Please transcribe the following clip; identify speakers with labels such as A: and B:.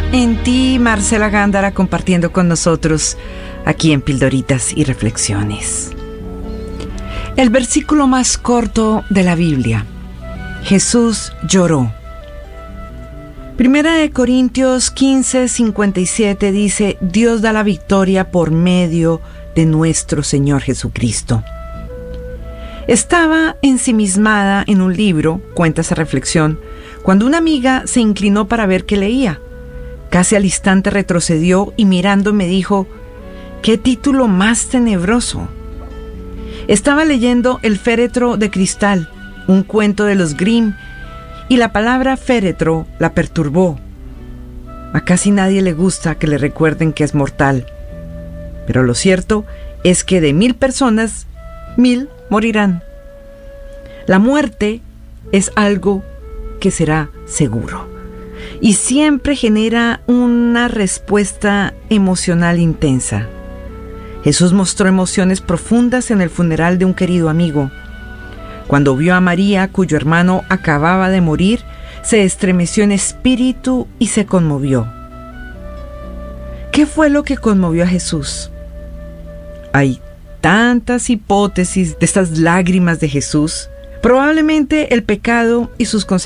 A: en ti, Marcela Gándara, compartiendo con nosotros aquí en Pildoritas y Reflexiones. El versículo más corto de la Biblia. Jesús lloró. Primera de Corintios 15:57 dice: Dios da la victoria por medio de nuestro Señor Jesucristo. Estaba ensimismada en un libro, cuenta esa reflexión, cuando una amiga se inclinó para ver qué leía. Casi al instante retrocedió y mirando me dijo: ¡qué título más tenebroso! Estaba leyendo El féretro de cristal, un cuento de los Grimm, y la palabra féretro la perturbó. A casi nadie le gusta que le recuerden que es mortal. Pero lo cierto es que de 1000 personas, 1000 morirán. La muerte es algo que será seguro y siempre genera una respuesta emocional intensa. Jesús mostró emociones profundas en el funeral de un querido amigo. Cuando vio a María, cuyo hermano acababa de morir, se estremeció en espíritu y se conmovió. ¿Qué fue lo que conmovió a Jesús? Hay tantas hipótesis de estas lágrimas de Jesús. Probablemente el pecado y sus consecuencias